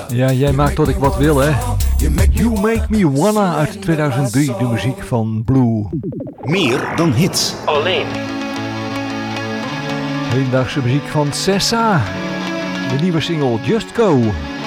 Ja, jij maakt wat ik wat wil, hè. You Make Me Wanna uit 2003, de muziek van Blue. Meer dan hits. Alleen. Hedendaagse muziek van Sessa. De nieuwe single Just Go.